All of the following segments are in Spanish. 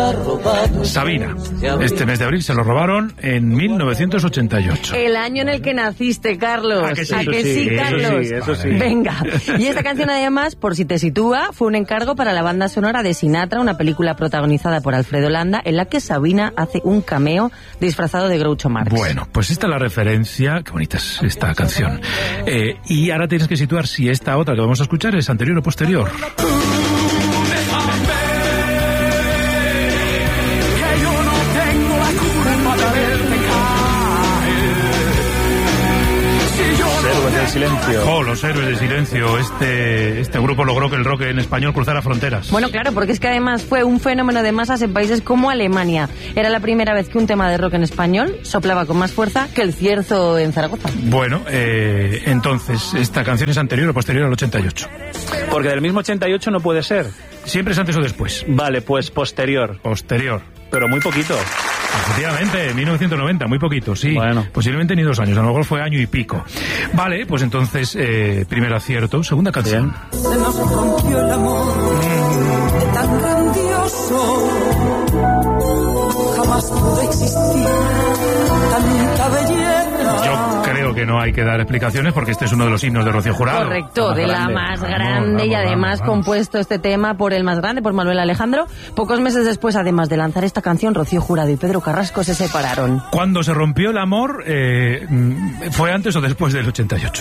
Sabina. Este mes de abril se lo robaron en 1988. El año en el que naciste, Carlos. ¿A que sí, Carlos? Eso sí. Venga. Y esta canción, además, por si te sitúa, fue un encargo para la banda sonora de Sinatra, una película protagonizada por Alfredo Landa, en la que Sabina hace un cameo disfrazado de Groucho Marx. Bueno, pues esta es la referencia. Qué bonita es esta canción. Y ahora tienes que situar si esta otra que vamos a escuchar es anterior o posterior. Silencio. Los Héroes del Silencio. Este grupo logró que el rock en español cruzara fronteras. Bueno, claro, porque es que además fue un fenómeno de masas en países como Alemania. Era la primera vez que un tema de rock en español soplaba con más fuerza que el cierzo en Zaragoza. Bueno, entonces, ¿esta canción es anterior o posterior al 88? Porque del mismo 88 no puede ser. Siempre es antes o después. Vale, pues posterior. Posterior. Pero muy poquito. Efectivamente, 1990, muy poquito, sí. Bueno. Posiblemente ni 2 años, a lo mejor fue año y pico. Vale, pues entonces, primer acierto, segunda canción. Se nos rompió el amor tan grandioso, jamás pudo existir tanta belleza. Yo creo que no hay que dar explicaciones porque este es uno de los himnos de Rocío Jurado. Correcto, de la más grande y además compuesto este tema por el más grande, por Manuel Alejandro. Pocos meses después, además de lanzar esta canción, Rocío Jurado y Pedro Carrasco se separaron. Cuando se rompió el amor, ¿fue antes o después del 88?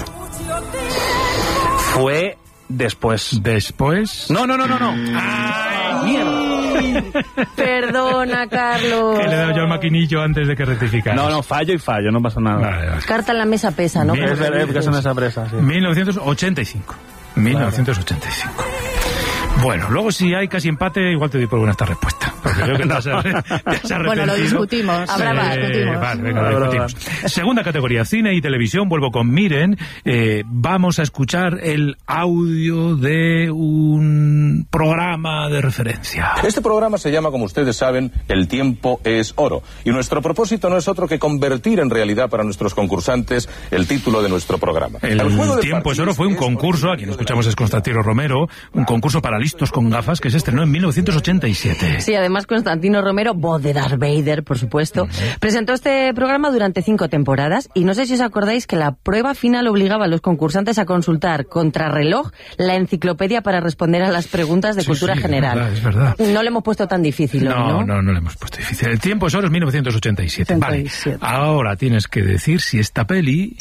Fue después. ¿Después? No. ¡Ay, mierda! Perdona, Carlos. Que le he dado yo al maquinillo antes de que rectificara. No, fallo y fallo, no pasa nada. Vale. Carta en la mesa pesa, ¿no? Bien, Es verdad que es una presa, sí. 1985. 1985. Bueno, luego si hay casi empate, igual te doy por buena esta respuesta. Porque creo que te has arrepentido. Bueno, lo discutimos. Habrá más, discutimos. Vale, venga, lo discutimos. Segunda categoría, cine y televisión. Vuelvo con Miren. Vamos a escuchar el audio de un programa de referencia. Este programa se llama, como ustedes saben, El tiempo es oro. Y nuestro propósito no es otro que convertir en realidad para nuestros concursantes el título de nuestro programa. El tiempo es oro fue un concurso, a quien escuchamos es Constantino Romero, un concurso para listos con gafas que se estrenó en 1987. Sí, además Constantino Romero, voz de Darth Vader, por supuesto, presentó este programa durante 5 temporadas y no sé si os acordáis que la prueba final obligaba a los concursantes a consultar contrarreloj la enciclopedia para responder a las preguntas de cultura general. Es verdad. No le hemos puesto tan difícil, ¿no? No le hemos puesto difícil. El tiempo es oro es 1987. Vale, ahora tienes que decir si esta peli...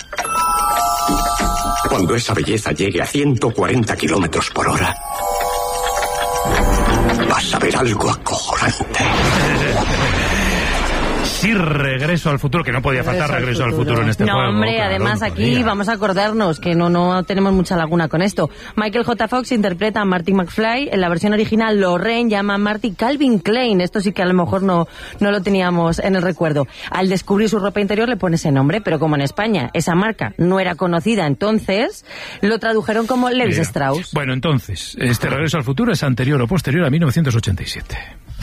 Cuando esa belleza llegue a 140 kilómetros por hora, vas a ver algo acojonante. Sí, Regreso al Futuro, que no podía faltar Regreso al Futuro en este juego. No, hombre, claro, además no aquí podía. vamos a acordarnos que no tenemos mucha laguna con esto. Michael J. Fox interpreta a Marty McFly, en la versión original Lorraine llama a Marty Calvin Klein, esto sí que a lo mejor no lo teníamos en el recuerdo. Al descubrir su ropa interior le pone ese nombre, pero como en España esa marca no era conocida entonces, lo tradujeron como Levis Strauss. Bueno, entonces, este Regreso al Futuro es anterior o posterior a 1987.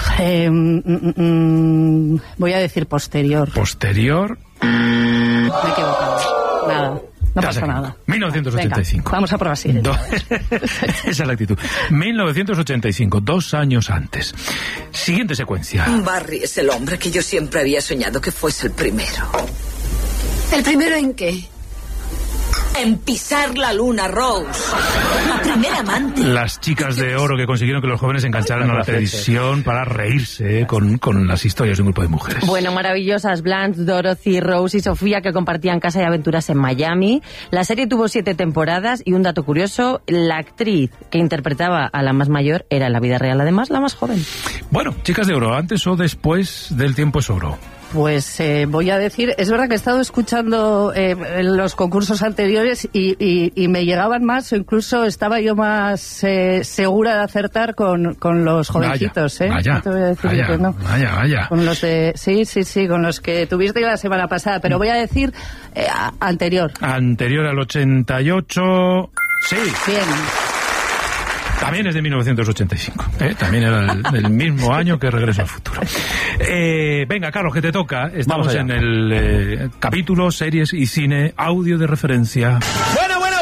Voy a decir posterior. Posterior. Me he equivocado. Nada. No pasa nada. 1985. Venga, vamos a probar así. Esa es la actitud. 1985, 2 años antes. Siguiente secuencia. Barry es el hombre que yo siempre había soñado que fuese el primero. ¿El primero en qué? En pisar la luna, Rose. La primera amante. Las chicas de oro que consiguieron que los jóvenes engancharan a la televisión para reírse con las historias de un grupo de mujeres. Bueno, maravillosas Blanche, Dorothy, Rose y Sofía, que compartían casa y aventuras en Miami. La serie tuvo 7 temporadas y un dato curioso, la actriz que interpretaba a la más mayor era en la vida real además la más joven. Bueno, chicas de oro, ¿antes o después del Tiempo es oro? Pues voy a decir, es verdad que he estado escuchando los concursos anteriores y me llegaban más, o incluso estaba yo más segura de acertar con los jovencitos. Vaya, no te voy a decir que no. Vaya. Con los de, sí, con los que tuviste la semana pasada, pero voy a decir anterior. Anterior al 88, sí. Bien. También es de 1985. También era del mismo año que Regreso al Futuro. Venga, Carlos, que te toca. Estamos en el capítulo, series y cine, audio de referencia. Bueno,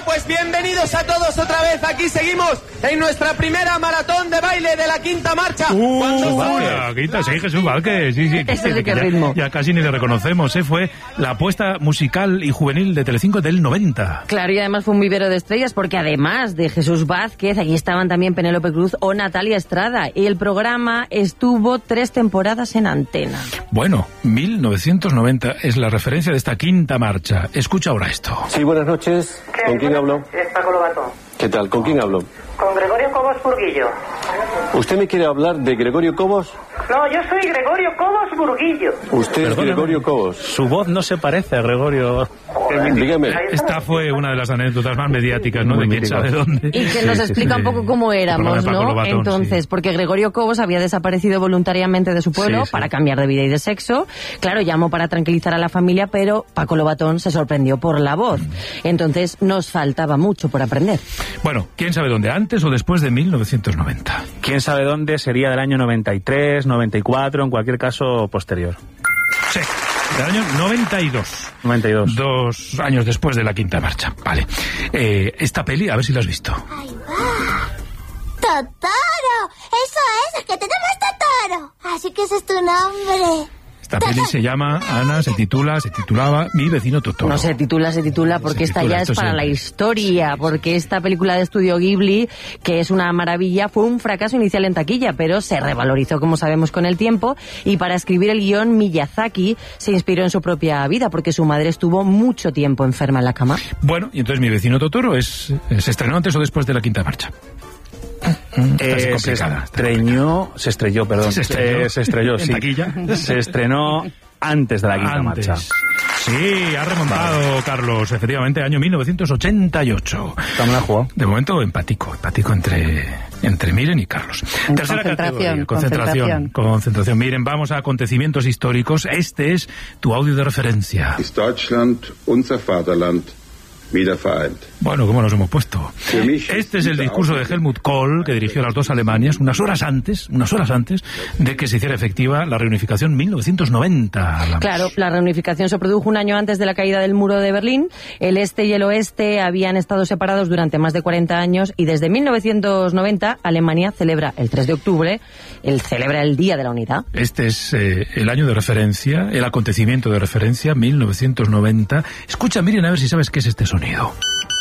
pues bienvenidos a todos otra vez. Aquí seguimos en nuestra primera maratón de baile de la quinta marcha. La quinta, sí, Jesús Vázquez, sí. Ese es de qué ritmo. Ya casi ni le reconocemos, Fue la apuesta musical y juvenil de Telecinco del 90. Claro, y además fue un vivero de estrellas, porque además de Jesús Vázquez, allí estaban también Penélope Cruz o Natalia Estrada. Y el programa estuvo 3 temporadas en antena. Bueno, 1990 es la referencia de esta quinta marcha. Escucha ahora esto. Sí, buenas noches. ¿Con quién hablo? Es Paco Lobato. ¿Qué tal? ¿Con quién hablo? Con Gregorio Cobos Burguillo. ¿Usted me quiere hablar de Gregorio Cobos? No, yo soy Gregorio Cobos Burguillo. Usted es Gregorio Cobos. Su voz no se parece a Gregorio. Dígame. Esta fue una de las anécdotas más mediáticas, ¿no? De quién sabe dónde. Y que nos explica un poco cómo éramos, ¿no? Lobatón, entonces, porque Gregorio Cobos había desaparecido voluntariamente de su pueblo para cambiar de vida y de sexo. Claro, llamó para tranquilizar a la familia, pero Paco Lobatón se sorprendió por la voz. Entonces, nos faltaba mucho por aprender. Bueno, ¿quién sabe dónde? ¿Antes o después de 1990? ¿Quién sabe dónde? Sería del año 93, 94, en cualquier caso posterior. Sí, del año 92. 92. 2 años después de la quinta marcha. Vale. Esta peli, a ver si la has visto. ¡Ahí va! ¡Totoro! ¡Eso es! ¡Que tenemos Totoro! Así que ese es tu nombre. Esta peli se llama, Ana, se titulaba Mi vecino Totoro. No se titula porque esta ya es para la historia, porque esta película de estudio Ghibli, que es una maravilla, fue un fracaso inicial en taquilla, pero se revalorizó, como sabemos, con el tiempo, y para escribir el guión Miyazaki se inspiró en su propia vida, porque su madre estuvo mucho tiempo enferma en la cama. Bueno, y entonces Mi vecino Totoro se estrenó antes o después de la quinta marcha. Se estrelló, sí. Se estrenó antes de la quinta marcha. Sí, ha remontado Carlos, efectivamente, año 1988. ¿Cómo la jugó? De momento empático entre Miren y Carlos. Tercera categoría, concentración. Miren, vamos a acontecimientos históricos. Este es tu audio de referencia. Ist Deutschland unser Vaterland wieder vereint. Bueno, ¿cómo nos hemos puesto? Este es el discurso de Helmut Kohl, que dirigió las dos Alemanias unas horas antes de que se hiciera efectiva la reunificación 1990. Claro, la reunificación se produjo un año antes de la caída del muro de Berlín. El este y el oeste habían estado separados durante más de 40 años y desde 1990 Alemania celebra el 3 de octubre, celebra el Día de la Unidad. Este es el año de referencia, el acontecimiento de referencia, 1990. Escucha, miren, a ver si sabes qué es este sonido.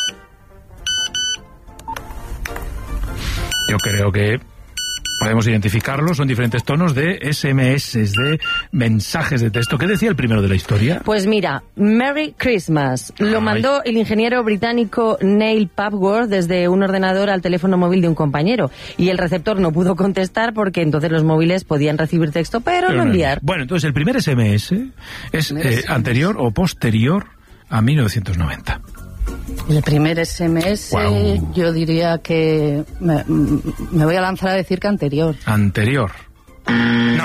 Yo creo que podemos identificarlo, son diferentes tonos de SMS, de mensajes de texto. ¿Qué decía el primero de la historia? Pues mira, Merry Christmas. Lo mandó el ingeniero británico Neil Papworth desde un ordenador al teléfono móvil de un compañero. Y el receptor no pudo contestar porque entonces los móviles podían recibir texto, pero no enviar. Bueno, entonces el primer SMS es anterior o posterior a 1990. El primer SMS, yo diría que me voy a lanzar a decir que anterior. Anterior. No.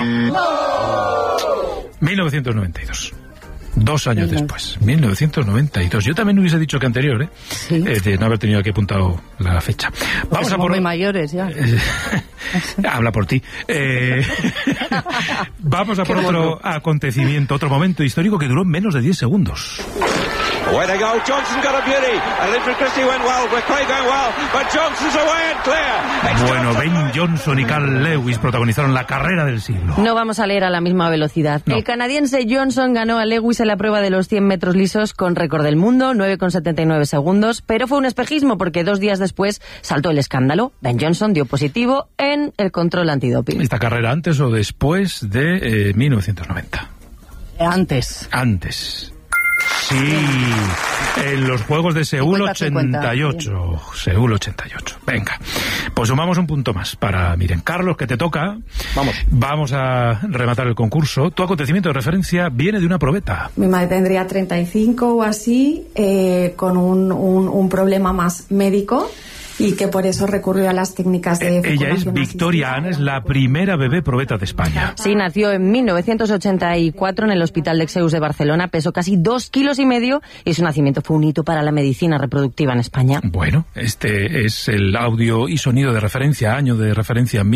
1992. 2 años después. 1992. Yo también hubiese dicho que anterior, ¿eh? Sí. De no haber tenido aquí apuntado la fecha. Vamos a por muy mayores ya. Habla por ti. Vamos a por otro acontecimiento, otro momento histórico que duró menos de 10 segundos. Away they go. Johnson got a beauty. And Elizabeth Christie went well. McRae going well. But Johnson's away and clear. Bueno, Ben Johnson y Carl Lewis protagonizaron la carrera del siglo. No vamos a leer a la misma velocidad. No. El canadiense Johnson ganó a Lewis en la prueba de los 100 metros lisos con récord del mundo, 9,79 segundos. Pero fue un espejismo porque 2 días después saltó el escándalo. Ben Johnson dio positivo en el control antidoping. ¿Esta carrera antes o después de 1990? Antes. Sí, en los Juegos de Seúl 88. Seúl 88. Venga, pues sumamos un punto más para, miren, Carlos, que te toca. Vamos a rematar el concurso. Tu acontecimiento de referencia viene de una probeta. Mi madre tendría 35 o así, con un problema más médico. Y que por eso recurrió a las técnicas de ella es Victoria Ana, es la primera bebé probeta de España. Sí, nació en 1984 en el Hospital de Exeus de Barcelona, pesó casi 2,5 kilos y su nacimiento fue un hito para la medicina reproductiva en España. Bueno, este es el audio y sonido de referencia, año de referencia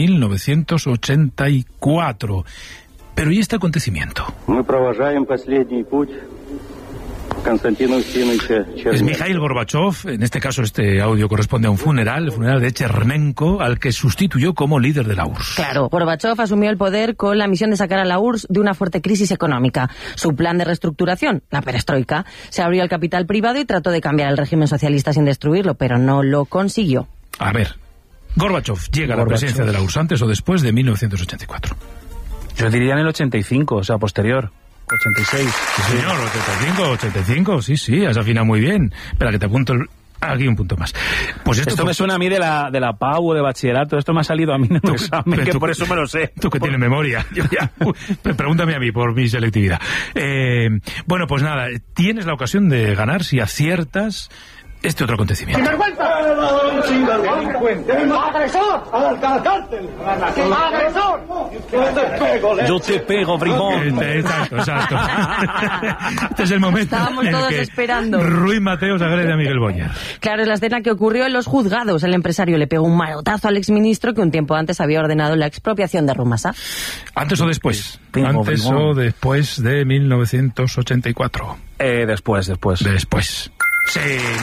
1984. Pero ¿y este acontecimiento? Мы провожаем последний путь Es Mikhail Gorbachev. En este caso, este audio corresponde a un funeral, el funeral de Chernenko, al que sustituyó como líder de la URSS. Claro, Gorbachev asumió el poder con la misión de sacar a la URSS de una fuerte crisis económica. Su plan de reestructuración, la perestroika, se abrió al capital privado y trató de cambiar el régimen socialista sin destruirlo, pero no lo consiguió. A ver, Gorbachev llega a la presidencia de la URSS antes o después de 1984. Yo diría en el 85, o sea, posterior. 86. Sí, señor, 85, sí, has afinado muy bien. Espera, que te apunto aquí un punto más. Pues esto me suena a mí de la PAU o de bachillerato. Esto me ha salido a mí en un examen, que por eso me lo sé. Tú que tienes memoria. Pregúntame a mí por mi selectividad. Bueno, pues nada, tienes la ocasión de ganar si aciertas este otro acontecimiento. ¡Sinvergüenza! ¡Delincuente! ¡Agresor! ¡Al cárcel! ¡Agresor! Yo te pego, bribón. Exacto. Este es el momento. Estábamos en todos que esperando. Ruiz Mateos agrede a Miguel Boyer. Claro, es la escena que ocurrió en los juzgados. El empresario le pegó un manotazo al exministro que un tiempo antes había ordenado la expropiación de Rumasa. ¿Antes o después? ¿Antes o después de 1984? Después. Sí,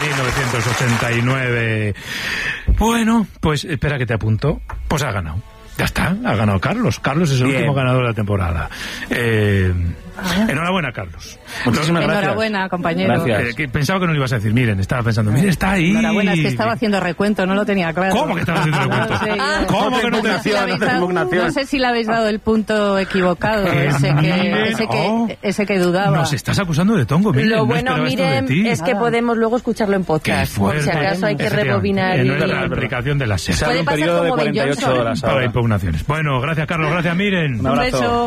1989. Bueno, pues espera que te apunto. Pues ha ganado. Ya está, ha ganado Carlos. Carlos es el último ganador de la temporada. Enhorabuena, Carlos. Muchísimas gracias. Enhorabuena, compañero. Gracias. Pensaba que no lo ibas a decir. Miren, estaba pensando, miren, está ahí. Enhorabuena, es que estaba haciendo recuento, no lo tenía claro. ¿Cómo que estabas haciendo recuento? ¿Cómo que no te No sé si le habéis dado el punto equivocado, ese que dudaba. Nos estás acusando de tongo, miren. Lo bueno, miren, es que podemos luego escucharlo en podcast. Por si acaso hay que rebobinar. En nuestra aplicación de la SER. Puede pasar como Ben Johnson. Para impugnaciones. Bueno, gracias, Carlos. Gracias, Miren. Un beso.